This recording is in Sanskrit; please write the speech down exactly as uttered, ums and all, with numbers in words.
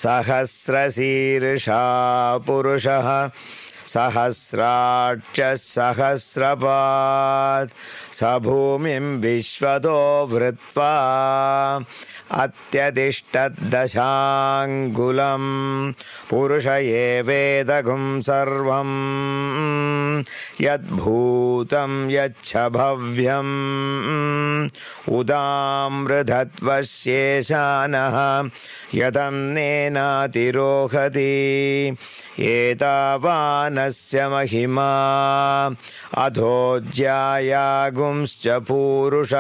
सहस्रशीर्षा पुरुषः सहस्राक्षः सहस्रपात् स भूमिं विश्वतो भृत्वा अत्यतिष्ठद्दशाङ्गुलं पुरुष एवेदगुं सर्वं यद्भूतं यच्च भव्यम् उदामृतत्वशेषानः यदन्नेनातिरोहति एतावानस्य महिमा अधोऽध्यायागुंश्च पूरुष